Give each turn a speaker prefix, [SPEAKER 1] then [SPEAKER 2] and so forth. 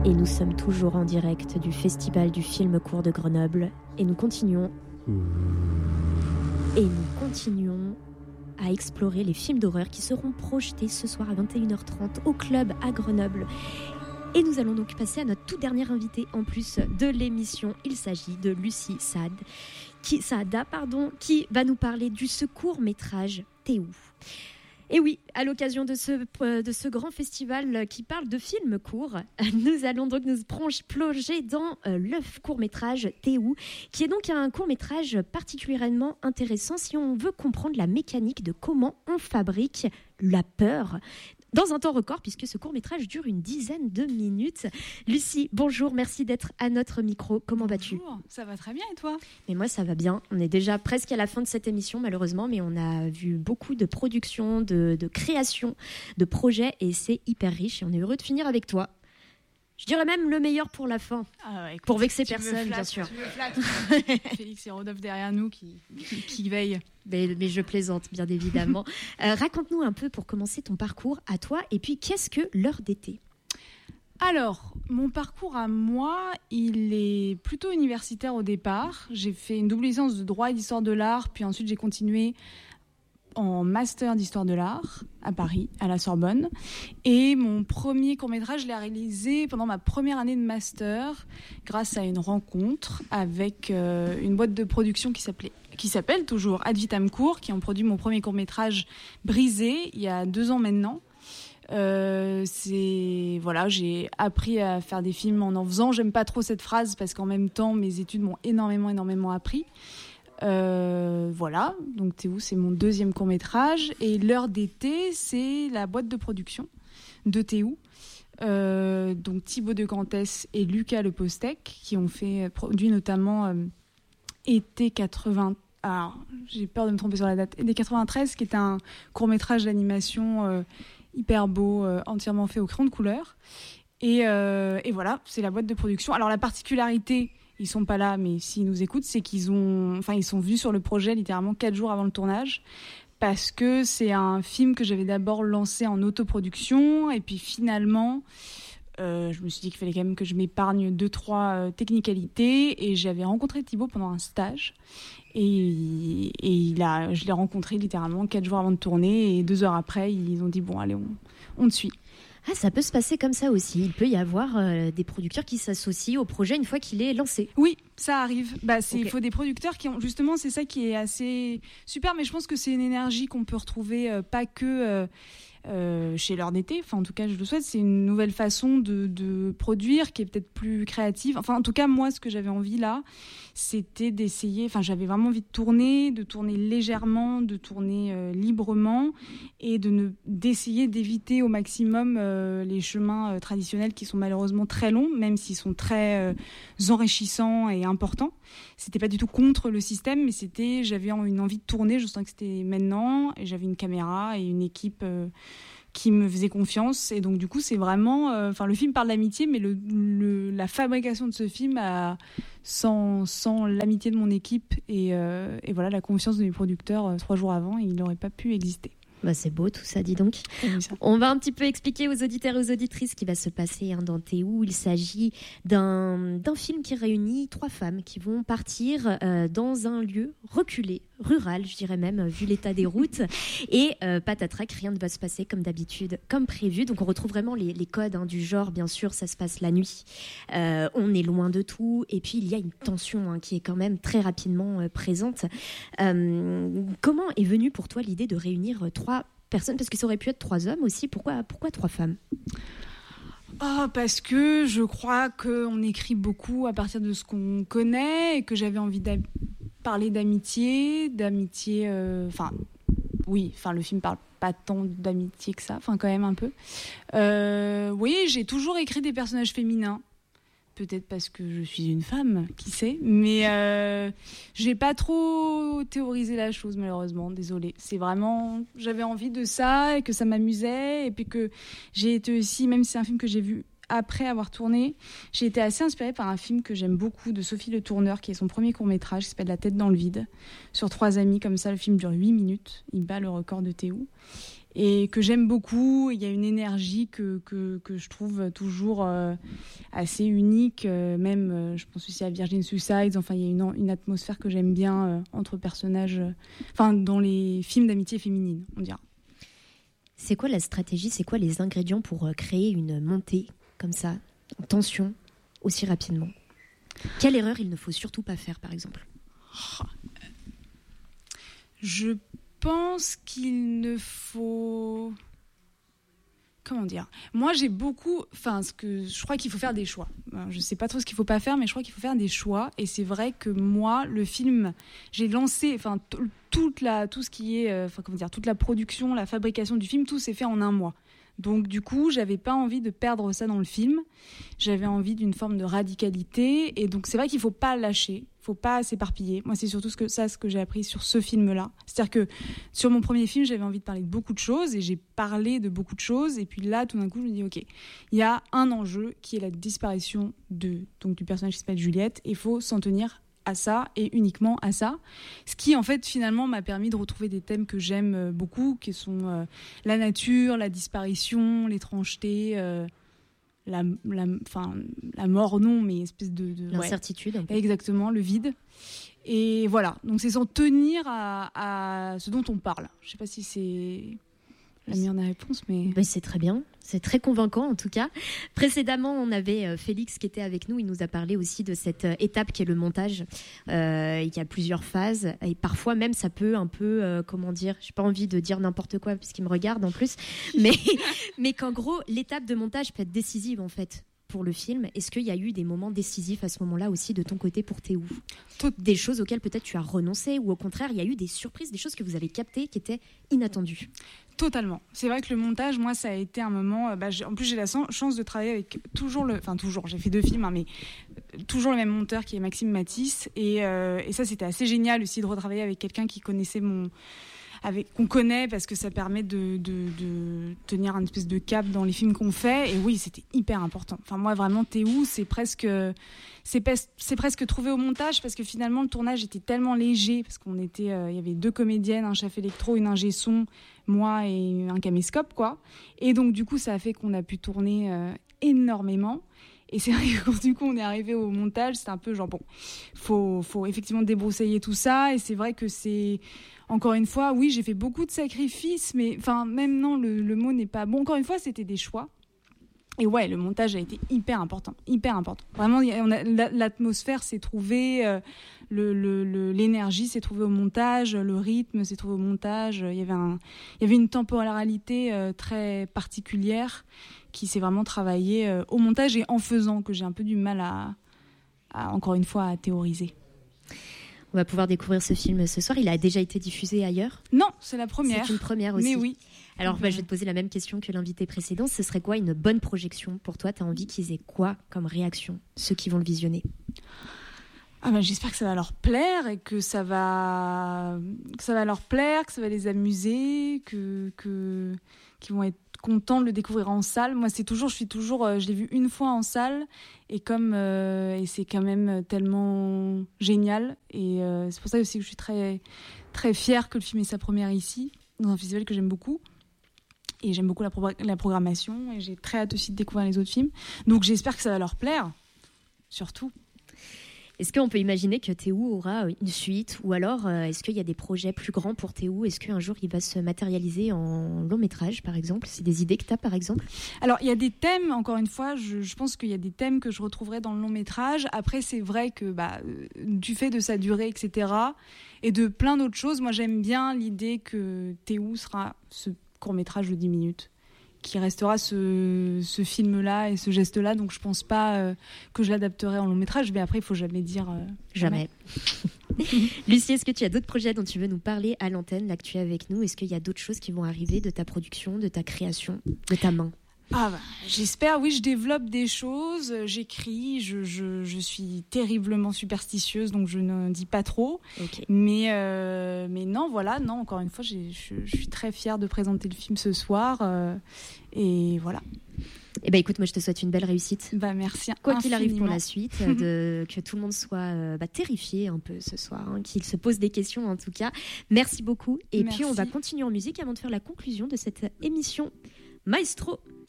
[SPEAKER 1] Et nous sommes toujours en direct du Festival du film court de Grenoble. Et nous continuons à explorer les films d'horreur qui seront projetés ce soir à 21h30 au club à Grenoble. Et nous allons donc passer à notre tout dernier invité en plus de l'émission. Il s'agit de Lucie Saada, qui va nous parler du court-métrage Théou. Et oui, à l'occasion de ce grand festival qui parle de films courts, nous allons donc nous plonger dans le court-métrage Théou, qui est donc un court-métrage particulièrement intéressant si on veut comprendre la mécanique de comment on fabrique la peur dans un temps record, puisque ce court-métrage dure une dizaine de minutes. Lucie, bonjour, merci d'être à notre micro. Comment vas-tu ?
[SPEAKER 2] Bonjour, ça va très bien et toi ?
[SPEAKER 1] Mais moi, ça va bien. On est déjà presque à la fin de cette émission, malheureusement, mais on a vu beaucoup de productions, de créations, de projets, et c'est hyper riche. Et on est heureux de finir avec toi. Je dirais même le meilleur pour la fin,
[SPEAKER 2] écoute,
[SPEAKER 1] pour vexer personne, bien sûr.
[SPEAKER 2] Tu me flattes. Félix et Rodolphe derrière nous qui veillent.
[SPEAKER 1] Mais je plaisante, bien évidemment. Raconte-nous un peu, pour commencer, ton parcours à toi, et puis qu'est-ce que l'heure d'été ?
[SPEAKER 2] Alors, mon parcours à moi, il est plutôt universitaire au départ. J'ai fait une double licence de droit et d'histoire de l'art, puis ensuite j'ai continué en master d'histoire de l'art à Paris, à la Sorbonne. Et mon premier court-métrage, je l'ai réalisé pendant ma première année de master grâce à une rencontre avec une boîte de production qui s'appelle toujours Ad Vitam Court, qui ont produit mon premier court-métrage Brisé il y a 2 ans maintenant. J'ai appris à faire des films en faisant. J'aime pas trop cette phrase parce qu'en même temps, mes études m'ont énormément appris. Donc Théou, c'est mon deuxième court-métrage. Et l'heure d'été, c'est la boîte de production de Théou. Donc Thibaut de Cantès et Lucas Le Postec, qui ont produit notamment Été 80. Alors, j'ai peur de me tromper sur la date. Été 93, qui est un court-métrage d'animation hyper beau, entièrement fait au crayon de couleur. Et voilà, c'est la boîte de production. Alors la particularité, ils sont pas là, mais s'ils nous écoutent, c'est ils sont venus sur le projet littéralement 4 jours avant le tournage, parce que c'est un film que j'avais d'abord lancé en autoproduction, et puis finalement, je me suis dit qu'il fallait quand même que je m'épargne 2-3 technicalités, et j'avais rencontré Thibaut pendant un stage, et je l'ai rencontré littéralement 4 jours avant de tourner, et 2 heures après, ils ont dit bon allez, on te suit.
[SPEAKER 1] Ah, ça peut se passer comme ça aussi. Il peut y avoir des producteurs qui s'associent au projet une fois qu'il est lancé.
[SPEAKER 2] Oui, ça arrive. Il faut des producteurs qui ont... Justement, c'est ça qui est assez super, mais je pense que c'est une énergie qu'on peut retrouver pas que chez l'heure d'été. Enfin, en tout cas, je le souhaite. C'est une nouvelle façon de produire qui est peut-être plus créative. Enfin, en tout cas, moi, ce que j'avais envie là, c'était d'essayer... Enfin, j'avais vraiment envie de tourner légèrement, de tourner librement et d'essayer d'éviter au maximum les chemins traditionnels qui sont malheureusement très longs, même s'ils sont très enrichissants et importants. C'était pas du tout contre le système, mais j'avais une envie de tourner, je sentais que c'était maintenant, et j'avais une caméra et une équipe qui me faisait confiance, et donc du coup c'est vraiment le film parle d'amitié, mais la fabrication de ce film sans l'amitié de mon équipe et voilà, la confiance de mes producteurs 3 jours avant, il n'aurait pas pu exister.
[SPEAKER 1] Bah c'est beau tout ça, dis donc. On va un petit peu expliquer aux auditeurs et aux auditrices ce qui va se passer dans Théou. Il s'agit d'un film qui réunit 3 femmes qui vont partir dans un lieu reculé, rural, je dirais même, vu l'état des routes. Et patatrac, rien ne va se passer comme d'habitude, comme prévu. Donc on retrouve vraiment les codes du genre, bien sûr, ça se passe la nuit. On est loin de tout. Et puis il y a une tension qui est quand même très rapidement présente. Comment est venue pour toi l'idée de réunir 3 personnes, parce que ça aurait pu être 3 hommes aussi. Pourquoi 3 femmes ?
[SPEAKER 2] Parce que je crois qu'on écrit beaucoup à partir de ce qu'on connaît, et que j'avais envie de parler d'amitié. Le film parle pas tant d'amitié que ça, enfin quand même un peu. Oui, j'ai toujours écrit des personnages féminins. Peut-être parce que je suis une femme, qui sait. Mais j'ai pas trop théorisé la chose, malheureusement. Désolée. C'est vraiment... J'avais envie de ça, et que ça m'amusait. Et puis que j'ai été aussi, même si c'est un film que j'ai vu après avoir tourné, j'ai été assez inspirée par un film que j'aime beaucoup de Sophie Le Tourneur, qui est son premier court-métrage, qui s'appelle La tête dans le vide. Sur 3 amis, comme ça, le film dure 8 minutes. Il bat le record de Théou. et que j'aime beaucoup. Il y a une énergie que je trouve toujours assez unique. Même, je pense aussi à Virgin Suicides. Enfin, il y a une atmosphère que j'aime bien entre personnages, dans les films d'amitié féminine, on dira.
[SPEAKER 1] C'est quoi la stratégie, c'est quoi les ingrédients pour créer une montée comme ça, en tension, aussi rapidement ? Quelle erreur il ne faut surtout pas faire, par exemple ?
[SPEAKER 2] Je pense qu'il ne faut... Comment dire ? Moi, j'ai beaucoup... je crois qu'il faut faire des choix. Je ne sais pas trop ce qu'il ne faut pas faire, mais je crois qu'il faut faire des choix. Et c'est vrai que moi, le film, j'ai lancé... toute la production, la fabrication du film, tout s'est fait en un mois. Donc du coup, j'avais pas envie de perdre ça dans le film. J'avais envie d'une forme de radicalité. Et donc c'est vrai qu'il faut pas lâcher, faut pas s'éparpiller. Moi, c'est surtout ce que j'ai appris sur ce film-là. C'est-à-dire que sur mon premier film, j'avais envie de parler de beaucoup de choses et j'ai parlé de beaucoup de choses. Et puis là, tout d'un coup, je me dis, ok, il y a un enjeu qui est la disparition du personnage qui s'appelle Juliette. Et il faut s'en tenir à ça et uniquement à ça, ce qui en fait finalement m'a permis de retrouver des thèmes que j'aime beaucoup, qui sont la nature, la disparition, l'étrangeté, la mort non, mais espèce de
[SPEAKER 1] l'incertitude, un peu.
[SPEAKER 2] Exactement, le vide. Et voilà, donc c'est s'en tenir à ce dont on parle. Je sais pas si c'est la meilleure des réponses, mais
[SPEAKER 1] c'est très bien, c'est très convaincant en tout cas. Précédemment, on avait Félix qui était avec nous, il nous a parlé aussi de cette étape qui est le montage. Il y a plusieurs phases et parfois même ça peut un peu, j'ai pas envie de dire n'importe quoi puisqu'il me regarde en plus, mais qu'en gros, l'étape de montage peut être décisive en fait pour le film. Est-ce qu'il y a eu des moments décisifs à ce moment-là aussi de ton côté pour Théo ? Des choses auxquelles peut-être tu as renoncé ou au contraire, il y a eu des surprises, des choses que vous avez captées qui étaient inattendues ?
[SPEAKER 2] Totalement. C'est vrai que le montage, moi, ça a été un moment... en plus, j'ai la chance de travailler avec toujours, j'ai fait 2 films, mais toujours le même monteur qui est Maxime Matisse. Et ça, c'était assez génial aussi de retravailler avec quelqu'un qui connaissait qu'on connaît, parce que ça permet de tenir un espèce de cap dans les films qu'on fait. Et oui, c'était hyper important. Enfin, moi, vraiment, Théo, c'est presque trouvé au montage, parce que finalement, le tournage était tellement léger, parce qu'on était... il y avait 2 comédiennes, un chef électro, une ingé son, moi et un caméscope, quoi. Et donc, du coup, ça a fait qu'on a pu tourner énormément. Et c'est vrai que quand du coup on est arrivé au montage, c'était un peu genre faut effectivement débroussailler tout ça. Et c'est vrai que c'est, encore une fois, oui, j'ai fait beaucoup de sacrifices, mais même non, le mot n'est pas bon. Encore une fois, c'était des choix. Et ouais, le montage a été hyper important. Vraiment, l'atmosphère s'est trouvée, l'énergie s'est trouvée au montage, le rythme s'est trouvé au montage. Il y avait une temporalité très particulière qui s'est vraiment travaillée au montage et en faisant, que j'ai un peu du mal à encore une fois, à théoriser.
[SPEAKER 1] On va pouvoir découvrir ce film ce soir. Il a déjà été diffusé ailleurs ?
[SPEAKER 2] Non, c'est la première.
[SPEAKER 1] C'est une première aussi.
[SPEAKER 2] Mais oui.
[SPEAKER 1] Alors, je vais te poser la même question que l'invité précédent. Ce serait quoi une bonne projection pour toi ? Tu as envie qu'ils aient quoi comme réaction, ceux qui vont le visionner ?
[SPEAKER 2] J'espère que ça va leur plaire et que ça va leur plaire, que ça va les amuser, qu'ils vont être contents de le découvrir en salle. Moi, je l'ai vu une fois en salle et et c'est quand même tellement génial. Et c'est pour ça aussi que je suis très, très fière que le film ait sa première ici, dans un festival que j'aime beaucoup. Et j'aime beaucoup la programmation et j'ai très hâte aussi de découvrir les autres films. Donc j'espère que ça va leur plaire, surtout.
[SPEAKER 1] Est-ce qu'on peut imaginer que Théo aura une suite, ou alors est-ce qu'il y a des projets plus grands pour Théo ? Est-ce qu'un jour il va se matérialiser en long métrage, par exemple ? C'est des idées que tu as, par exemple ?
[SPEAKER 2] Alors, il y a des thèmes, encore une fois, je pense qu'il y a des thèmes que je retrouverai dans le long métrage. Après, c'est vrai que du fait de sa durée, etc., et de plein d'autres choses, moi j'aime bien l'idée que Théo sera ce court métrage de 10 minutes. Qui restera ce film-là et ce geste-là. Donc, je ne pense pas que je l'adapterai en long métrage. Mais après, il ne faut jamais dire
[SPEAKER 1] jamais. Lucie, est-ce que tu as d'autres projets dont tu veux nous parler à l'antenne, là que tu es avec nous ? Est-ce qu'il y a d'autres choses qui vont arriver de ta production, de ta création, de ta main ?
[SPEAKER 2] J'espère, oui, je développe des choses, j'écris, je suis terriblement superstitieuse, donc je ne dis pas trop.
[SPEAKER 1] Okay.
[SPEAKER 2] Mais non, voilà, non, encore une fois, je suis très fière de présenter le film ce soir, et voilà.
[SPEAKER 1] Eh ben écoute, moi je te souhaite une belle réussite.
[SPEAKER 2] Bah merci.
[SPEAKER 1] Quoi qu'il arrive pour
[SPEAKER 2] infiniment.
[SPEAKER 1] la suite, que tout le monde soit terrifié un peu ce soir, qu'il se pose des questions en tout cas. Merci beaucoup. Et
[SPEAKER 2] Merci.
[SPEAKER 1] puis on va continuer en musique avant de faire la conclusion de cette émission. Maestro.